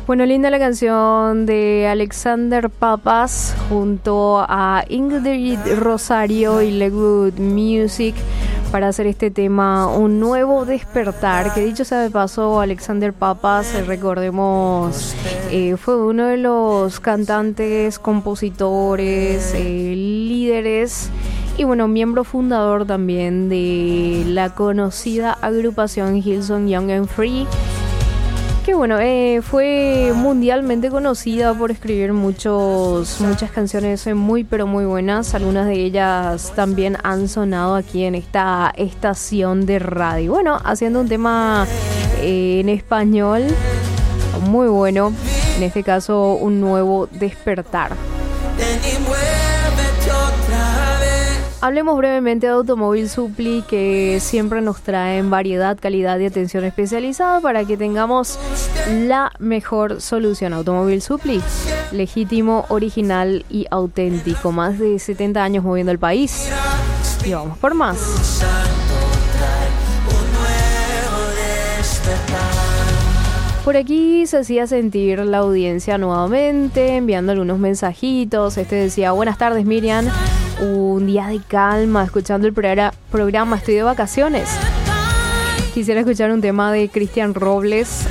Bueno, linda la canción de Alexander Papas junto a Ingrid Rosario y Legood Music para hacer este tema Un Nuevo Despertar, que dicho sea de paso, Alexander Papas, recordemos, fue uno de los cantantes, compositores, líderes y bueno, miembro fundador también de la conocida agrupación Hillsong Young and Free, que bueno, fue mundialmente conocida por escribir muchas canciones muy pero muy buenas. Algunas de ellas también han sonado aquí en esta estación de radio. Bueno, haciendo un tema en español muy bueno, en este caso Un Nuevo Despertar. Hablemos brevemente de Automóvil Supply, que siempre nos traen variedad, calidad y atención especializada para que tengamos la mejor solución. Automóvil Supply, legítimo, original y auténtico. Más de 70 años moviendo el país. Y vamos por más. Por aquí se hacía sentir la audiencia nuevamente, enviando algunos mensajitos. Este decía: buenas tardes, Miriam. Un día de calma, escuchando el programa. Estoy de vacaciones. Quisiera escuchar un tema de Cristian Robles,